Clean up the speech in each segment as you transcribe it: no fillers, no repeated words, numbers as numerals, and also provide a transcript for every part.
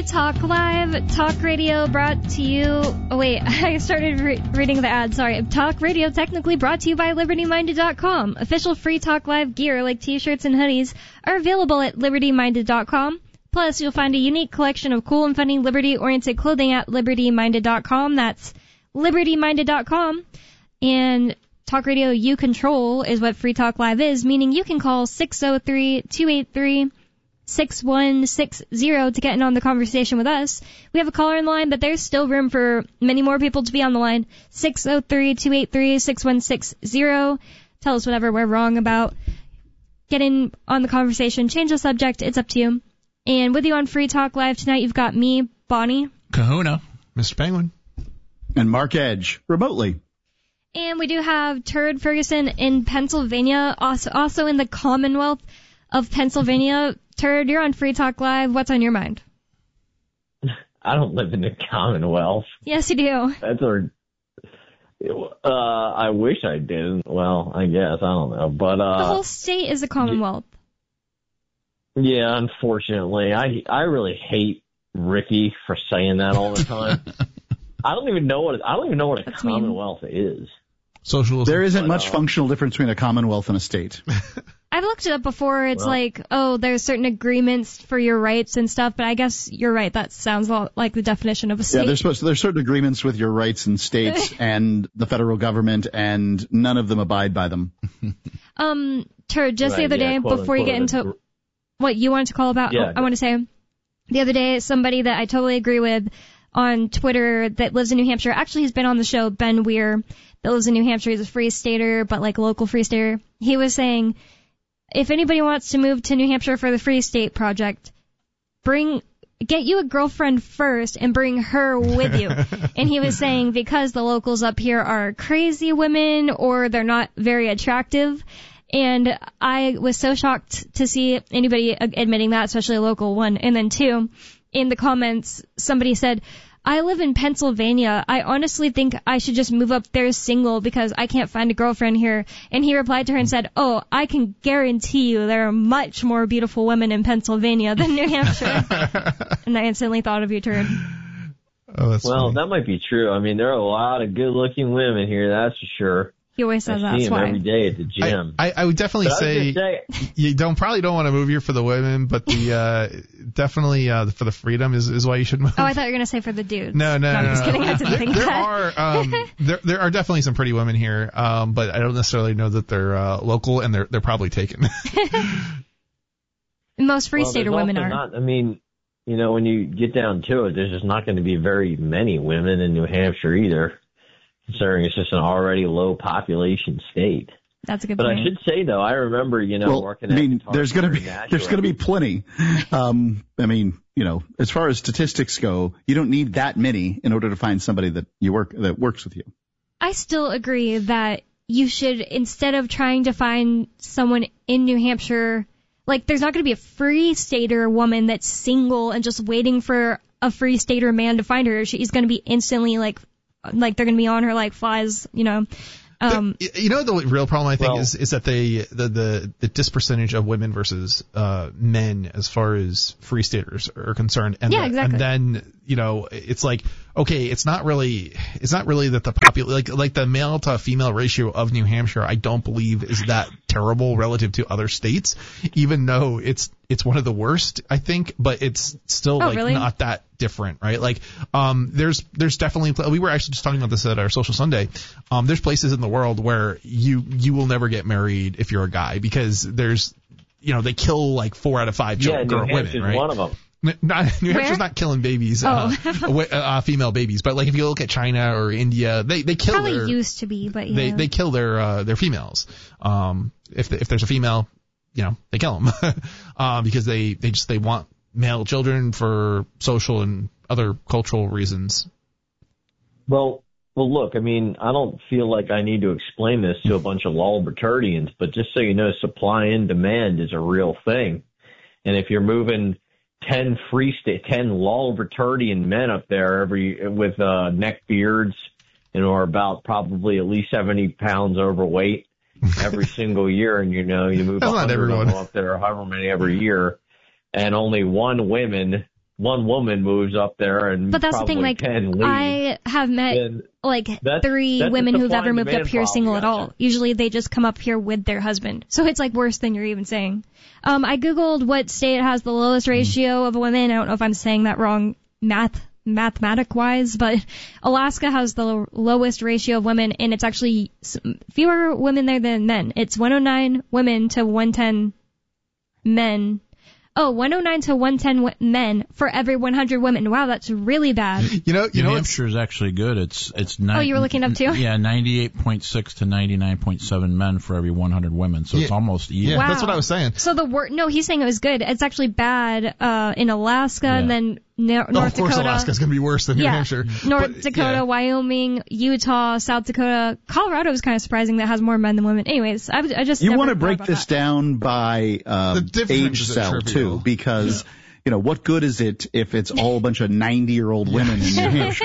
Free Talk Live, talk radio brought to you. Oh, wait, I started reading the ad. Sorry. Talk radio technically brought to you by LibertyMinded.com. Official Free Talk Live gear like t-shirts and hoodies are available at LibertyMinded.com. Plus, you'll find a unique collection of cool and funny liberty-oriented clothing at LibertyMinded.com. That's LibertyMinded.com. And Talk Radio you control is what Free Talk Live is, meaning you can call 603-283-6160 to get in on the conversation with us. We have a caller in line, but there's still room for many more people to be on the line. 603-283-6160. Tell us whatever we're wrong about. Get in on the conversation. Change the subject. It's up to you. And with you on Free Talk Live tonight, you've got me, Bonnie. Kahuna. Mr. Penguin. And Mark Edge, remotely. And we do have Turd Ferguson in Pennsylvania, also in the Commonwealth of Pennsylvania. Turd, you're on Free Talk Live. What's on your mind? I don't live in the Commonwealth. Yes, you do. I wish I did. Well, I guess. I don't know. But the whole state is a Commonwealth. Yeah, unfortunately. I really hate Ricky for saying that all the time. I don't even know what a That's Commonwealth is. Socialism. There isn't much functional difference between a Commonwealth and a state. I've looked it up before. It's there's certain agreements for your rights and stuff, but I guess you're right. That sounds a lot like the definition of a state. Yeah, there's certain agreements with your rights and states and the federal government, and none of them abide by them. Turd, just the other day, before you get into what you wanted to call about, I want to say, the other day, somebody that I totally agree with on Twitter that lives in New Hampshire, actually he's been on the show, Ben Weir, that lives in New Hampshire. He's a free stater, but like local free stater. He was saying, if anybody wants to move to New Hampshire for the Free State Project, get you a girlfriend first and bring her with you. And he was saying because the locals up here are crazy women or they're not very attractive. And I was so shocked to see anybody admitting that, especially a local one. And then two, in the comments, somebody said, I live in Pennsylvania. I honestly think I should just move up there single because I can't find a girlfriend here. And he replied to her and said, oh, I can guarantee you there are much more beautiful women in Pennsylvania than New Hampshire. And I instantly thought of you, Turd. Oh, that's funny. That might be true. I mean, there are a lot of good-looking women here, that's for sure. He always says I see him every day at the gym. I would definitely say you probably don't want to move here for the women, but the definitely for the freedom is why you should move. Oh, I thought you were gonna say for the dudes. No. I'm just kidding. I didn't think that. There are definitely some pretty women here, but I don't necessarily know that they're local, and they're probably taken. Most free stater women are. Not, I mean, when you get down to it, there's just not going to be very many women in New Hampshire either, considering it's just an already low population state. That's a good point. But I should say, though, I remember, working at there's going to be plenty. As far as statistics go, you don't need that many in order to find somebody that works with you. I still agree that you should, instead of trying to find someone in New Hampshire, like there's not going to be a free stater woman that's single and just waiting for a free stater man to find her. She's going to be instantly like they're going to be on her like flies, The real problem I think is that the dispercentage of women versus men as far as free staters are concerned, and exactly. And then it's like, okay, it's not really that the like the male to female ratio of New Hampshire I don't believe is that terrible relative to other states, even though it's one of the worst, I think, but it's still really? Not that different, right? Like there's definitely, we were actually just talking about this at our Social Sunday. There's places in the world where you will never get married if you're a guy because there's they kill like 4 out of 5 women, right? One of them. New Hampshire's not killing babies, female babies, but like if you look at China or India, they kill probably used to be, but yeah. They kill their females. If there's a female, they kill them because they want male children for social and other cultural reasons. Well, look, I mean, I don't feel like I need to explain this to a bunch of Lolbertardians, but just so you know, supply and demand is a real thing. And if you're moving 10 Lolbertardian men up there with neck beards, are about probably at least 70 pounds overweight every single year, and you move 100 of them up there, however many every year, and only one woman one woman moves up there and but that's the thing, like, I have met like 3 women who've ever moved up here single at all. Usually they just come up here with their husband. So it's like worse than you're even saying. I Googled what state has the lowest ratio of women. I don't know if I'm saying that wrong mathematic wise, but Alaska has the lowest ratio of women, and it's actually fewer women there than men. It's 109 women to 110 men. 109 to 110 men for every 100 women. Wow, that's really bad. New Hampshire is actually good. It's you were looking up too? Yeah, 98.6 to 99.7 men for every 100 women. So it's almost even. Yeah, wow. That's what I was saying. So no, he's saying it was good. It's actually bad in Alaska and then North Dakota. Of course, Alaska's going to be worse than New Hampshire. North Dakota, Wyoming, Utah, South Dakota. Colorado is kind of surprising that has more men than women. Anyways, I just You want to break this down by age cell too, because what good is it if it's all a bunch of 90-year-old women in New Hampshire?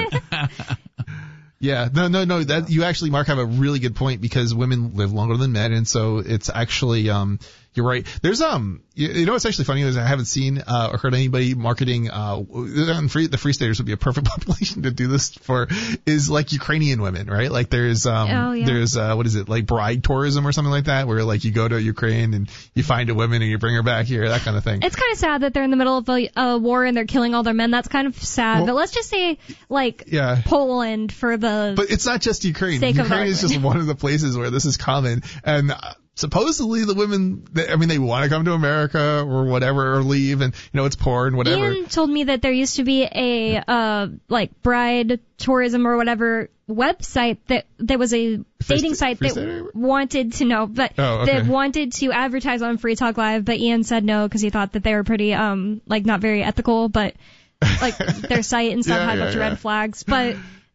Yeah, no. That you actually, Mark, have a really good point, because women live longer than men, and so it's actually you're right. There's what's actually funny is I haven't seen or heard anybody marketing the Free Staters would be a perfect population to do this for, is like Ukrainian women, right? Like there's what is it, like bride tourism or something like that, where like you go to Ukraine and you find a woman and you bring her back here, that kind of thing. It's kind of sad that they're in the middle of a war and they're killing all their men. That's kind of sad. But let's just say Poland for the But it's not just Ukraine. Ukraine is just one of the places where this is common. And supposedly the women, they want to come to America or whatever, or leave, and it's poor and whatever. Ian told me that there used to be a bride tourism or whatever website that was a dating site that wanted to know, that wanted to advertise on Free Talk Live, but Ian said no because he thought that they were pretty not very ethical, but like their site and stuff had a bunch of red flags. But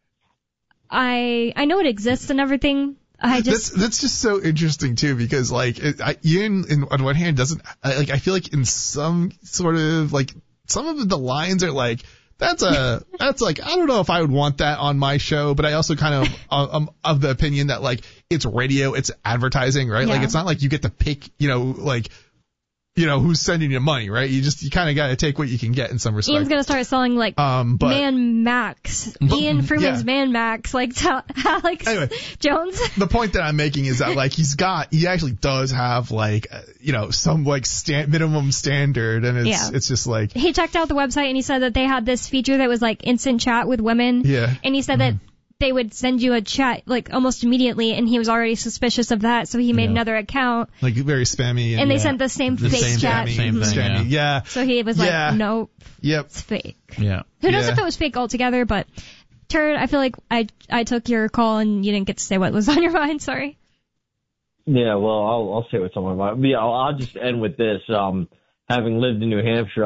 I know it exists and everything. That's just so interesting too, because Ian on one hand doesn't I feel like in some sort of some of the lines are like, that's like, I don't know if I would want that on my show, but I also kind of the opinion that it's radio, it's advertising, right? Yeah. Like it's not like you get to pick who's sending you money, right? You kind of got to take what you can get in some respect. Ian's going to start selling Man Max. Ian Freeman's Man Max, Alex Jones. The point that I'm making is that he actually does have some minimum standard, and it's just he checked out the website and he said that they had this feature that was instant chat with women. Yeah. And he said that they would send you a chat almost immediately, and he was already suspicious of that, so he made another account. Very spammy. And they sent the same fake chat. Same thing, yeah. So he was nope. Yep. It's fake. Yeah. Who knows if it was fake altogether, but Turd, I feel like I took your call and you didn't get to say what was on your mind, sorry. Yeah, well, I'll say what's on my mind. Yeah, I'll just end with this. Having lived in New Hampshire,